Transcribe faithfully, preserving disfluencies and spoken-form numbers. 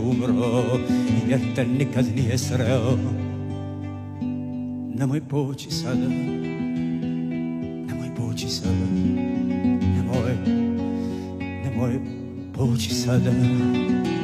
umro jer te nikad nije sreo. Nemoj poći sada, nemoj poći sada, nemoj, nemoj poći sada.